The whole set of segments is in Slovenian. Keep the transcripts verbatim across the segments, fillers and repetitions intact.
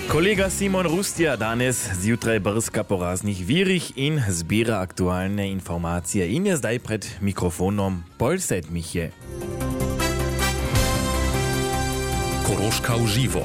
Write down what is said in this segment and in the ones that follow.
Kolega Simon Rustja danes zjutraj brska po raznih virih in zbira aktualne informacije in je zdaj pred mikrofonom pol sedmih je. Koroška v živo.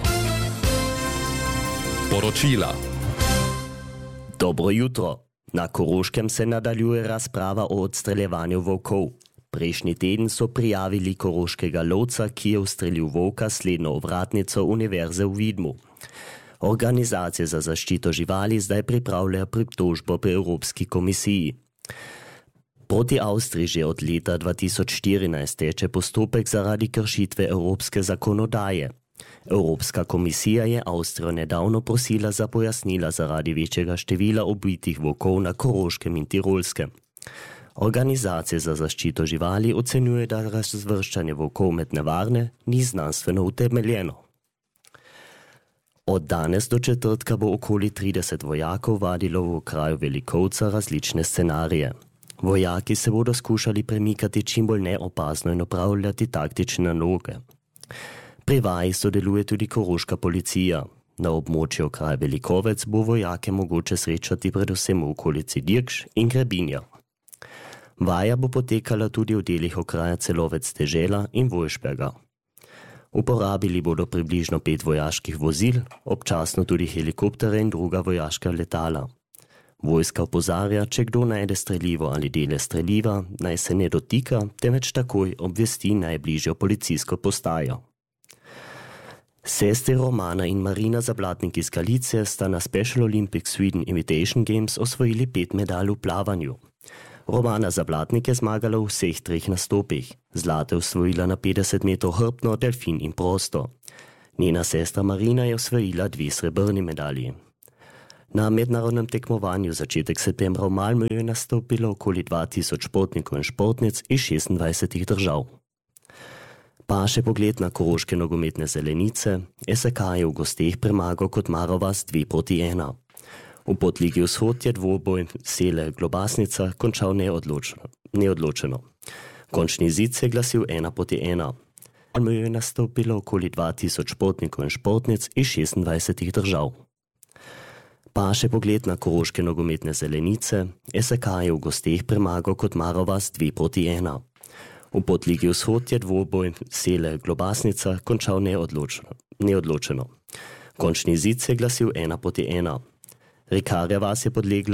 Poročila. Dobro jutro. Na Koroškem se nadaljuje razprava o odstreljevanju volkov. Prejšnji teden so prijavili koroškega lovca, ki je ustrelil volka s slednjo ovratnico Univerze v Vidmu. Organizacije za zaščito živali zdaj pripravljajo pritožbo pri Evropski komisiji. Proti Avstriji že od leta dva tisoč štirinajst teče postopek zaradi kršitve evropske zakonodaje. Evropska komisija je Avstrijo nedavno prosila za pojasnila zaradi večjega števila ubitih volkov na Koroškem in Tirolskem. Organizacije za zaščito živali ocenjuje, da razvrščanje volkov med nevarne ni znanstveno utemeljeno. Od danes do četrtka bo okoli trideset vojakov vadilo v kraju Velikovca različne scenarije. Vojaki se bodo skušali premikati čim bolj neopazno in opravljati taktične naloge. Pri vaji sodeluje tudi koroška policija. Na območju kraja Velikovec bo vojake mogoče srečati predvsem v okolici Dirkš in Grebinja. Vaja bo potekala tudi v delih okraja Celovec Dežela in Vojšberga. Uporabili bodo približno pet vojaških vozil, občasno tudi helikoptere in druga vojaška letala. Vojska opozarja, če kdo najde strelivo ali dele streliva, naj se ne dotika, temveč takoj obvesti najbližjo policijsko postajo. Sestri Romana in Marina Zablatnik iz Galice sta na Special Olympics Sweden Invitation Games osvojili pet medalj v plavanju. Romana Zablatnik je zmagala v vseh treh nastopih. Zlate osvojila na petdeset metrov hrbtno, delfin in prosto. Njena sestra Marina je osvojila dve srebrni medalji. Na mednarodnem tekmovanju začetek septembra v Malmöju je nastopilo okoli dva tisoč športnikov in športnic iz šestindvajsetih držav. Pa še pogled na koroške nogometne zelenice. S K je v gosteh premagal Kotmarovas dve proti ena. V Podligi Vzhod je dvoboj Sele Globasnica končal neodločeno. neodločeno. Končni izid se je glasil ena proti ena. V Malmöju je nastopilo okoli dva tisoč športnikov in športnic iz šestindvajsetih držav. Pa še pogled na koroške nogometne zelenice. S K je v gosteh premagal Kotmarovas dve proti ena. V Podligi Vzhod je dvoboj Sele Globasnica končal neodločeno. neodločeno. Končni izid se je glasil ena proti ena. Rekarja vas je podlegla